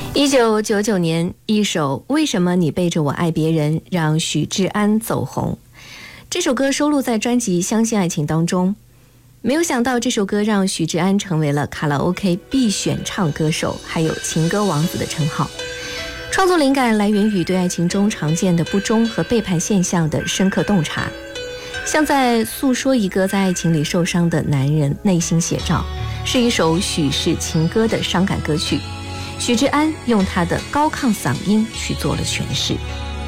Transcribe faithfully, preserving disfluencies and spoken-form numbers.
一九九九年，一首《为什么你背着我爱别人》让许志安走红。这首歌收录在专辑《相信爱情》当中。没有想到，这首歌让许志安成为了卡拉 OK 必选唱歌手，还有情歌王子的称号。创作灵感来源于对爱情中常见的不忠和背叛现象的深刻洞察，像在诉说一个在爱情里受伤的男人内心写照，是一首许氏情歌的伤感歌曲。许志安用他的高亢嗓音去做了诠释。